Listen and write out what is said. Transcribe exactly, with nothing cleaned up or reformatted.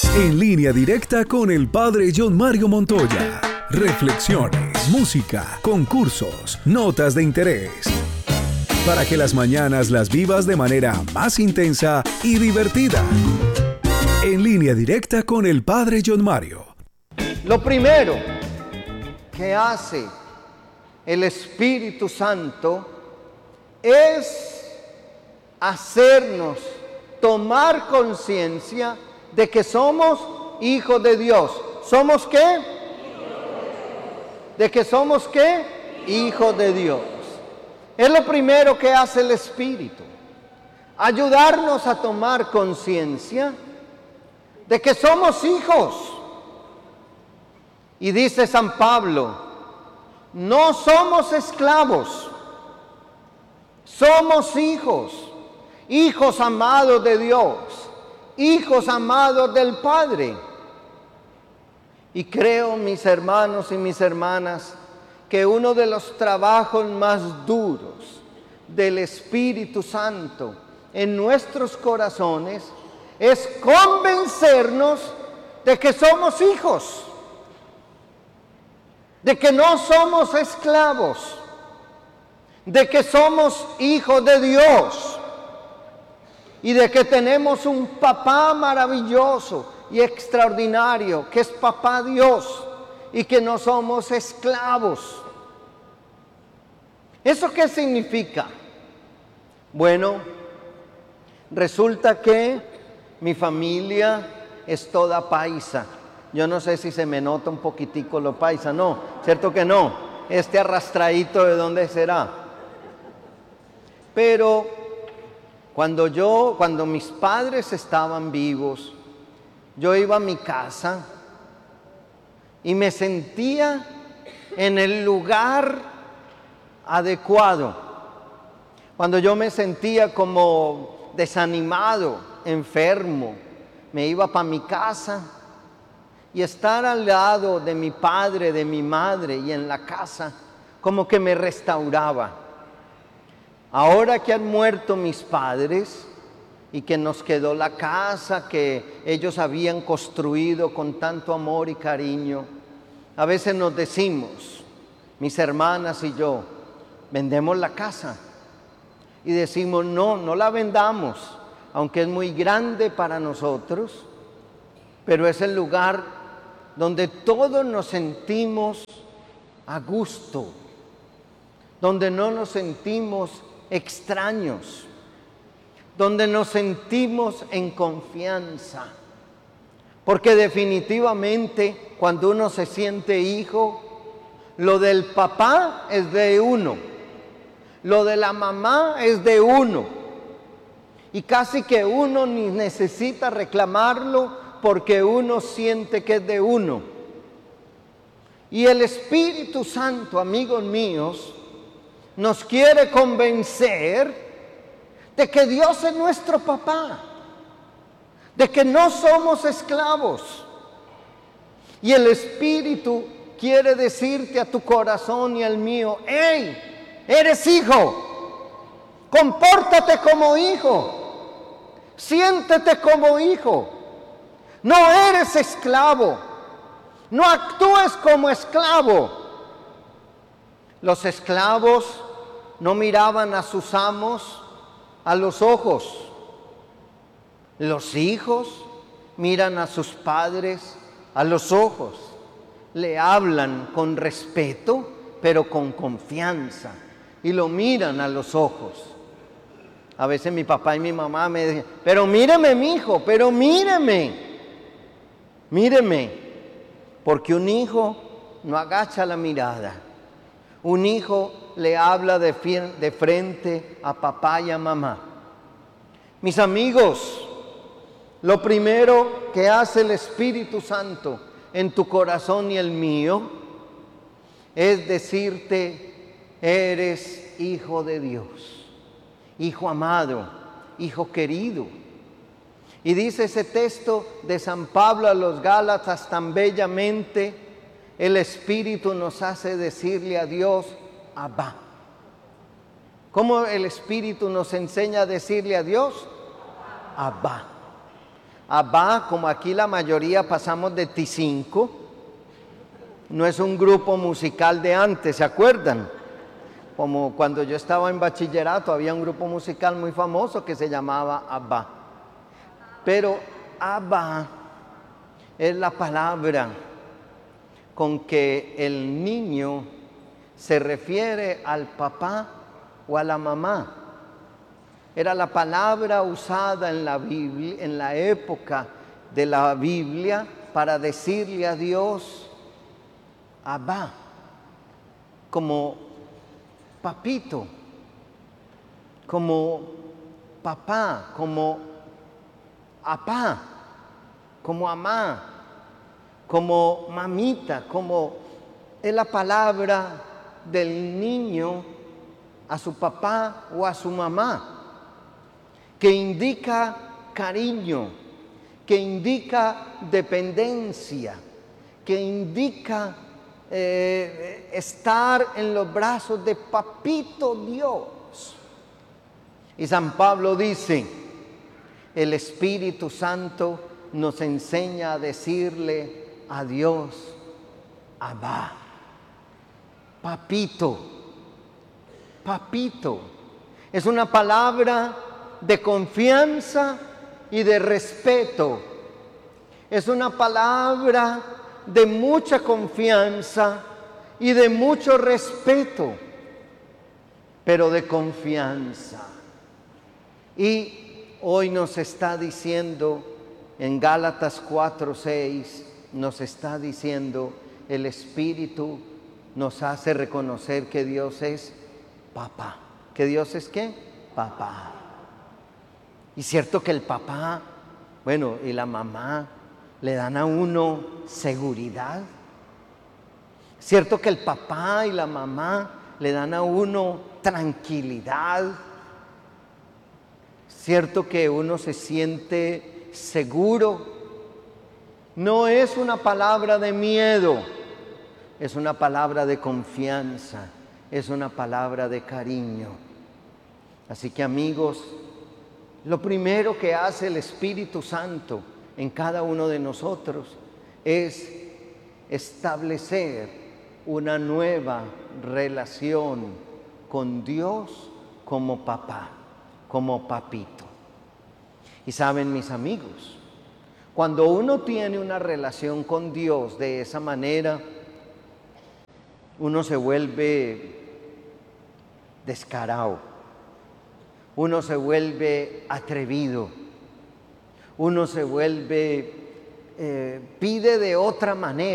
En Línea Directa con el Padre John Mario Montoya. Reflexiones, música, concursos, notas de interés. Para que las mañanas las vivas de manera más intensa y divertida. En Línea Directa con el Padre John Mario. Lo primero que hace el Espíritu Santo es hacernos tomar conciencia de que somos hijos de Dios. ¿Somos qué? ¿De que somos qué? Hijos de Dios. Es lo primero que hace el Espíritu. Ayudarnos a tomar conciencia de que somos hijos. Y dice San Pablo, no somos esclavos, somos hijos, hijos amados de Dios, hijos amados del Padre. Y creo, mis hermanos y mis hermanas, que uno de los trabajos más duros del Espíritu Santo en nuestros corazones es convencernos de que somos hijos, de que no somos esclavos, de que somos hijos de Dios y de que tenemos un papá maravilloso y extraordinario, que es Papá Dios, y que no somos esclavos. ¿Eso qué significa? Bueno, resulta que mi familia es toda paisa. Yo no sé si se me nota un poquitico lo paisa, no, ¿cierto que no? Este arrastradito, ¿de dónde será? Pero cuando yo, cuando mis padres estaban vivos, yo iba a mi casa y me sentía en el lugar adecuado. Cuando yo me sentía como desanimado, enfermo, me iba para mi casa y estar al lado de mi padre, de mi madre y en la casa, como que me restauraba. Ahora que han muerto mis padres y que nos quedó la casa que ellos habían construido con tanto amor y cariño, a veces nos decimos, mis hermanas y yo, vendemos la casa. Y decimos, no, no la vendamos, aunque es muy grande para nosotros, pero es el lugar donde todos nos sentimos a gusto, donde no nos sentimos extraños, donde nos sentimos en confianza. Porque definitivamente cuando uno se siente hijo, lo del papá es de uno, lo de la mamá es de uno. Y casi que uno ni necesita reclamarlo porque uno siente que es de uno. Y el Espíritu Santo, amigos míos, nos quiere convencer de que Dios es nuestro papá, de que no somos esclavos. Y el Espíritu quiere decirte a tu corazón y al mío, ¡hey! Eres hijo, compórtate como hijo, siéntete como hijo, no eres esclavo, no actúes como esclavo. Los esclavos no miraban a sus amos a los ojos. Los hijos miran a sus padres a los ojos. Le hablan con respeto, pero con confianza. Y lo miran a los ojos. A veces mi papá y mi mamá me dicen, pero míreme, mijo, pero míreme. Míreme. Porque un hijo no agacha la mirada. Un hijo le habla de, de frente a papá y a mamá. Mis amigos, lo primero que hace el Espíritu Santo en tu corazón y el mío es decirte, eres hijo de Dios, hijo amado, hijo querido. Y dice ese texto de San Pablo a los Gálatas tan bellamente, el Espíritu nos hace decirle a Dios, Abba. ¿Cómo el Espíritu nos enseña a decirle a Dios? Abba. Abba, como aquí la mayoría pasamos de T cinco, no es un grupo musical de antes, ¿se acuerdan? Como cuando yo estaba en bachillerato había un grupo musical muy famoso que se llamaba Abba. Pero Abba es la palabra con que el niño se refiere al papá o a la mamá. Era la palabra usada en la Biblia, en la época de la Biblia, para decirle a Dios, Abba, como papito, como papá, como apá, como amá, como mamita, como es la palabra del niño a su papá o a su mamá, que indica cariño, que indica dependencia, que indica eh, estar en los brazos de papito Dios. Y San Pablo dice, el Espíritu Santo nos enseña a decirle a Dios, Abba, papito, papito. Es una palabra de confianza y de respeto. Es una palabra de mucha confianza y de mucho respeto, pero de confianza. Y hoy nos está diciendo en Gálatas cuatro seis, nos está diciendo, el Espíritu nos hace reconocer que Dios es papá. ¿Que Dios es qué? Papá. Y cierto que el papá, bueno, y la mamá le dan a uno seguridad. Cierto que el papá y la mamá le dan a uno tranquilidad. Cierto que uno se siente seguro. No es una palabra de miedo, es una palabra de confianza, es una palabra de cariño. Así que amigos, lo primero que hace el Espíritu Santo en cada uno de nosotros es establecer una nueva relación con Dios como papá, como papito. Y saben, mis amigos, cuando uno tiene una relación con Dios de esa manera, uno se vuelve descarado, uno se vuelve atrevido, uno se vuelve, eh, pide de otra manera.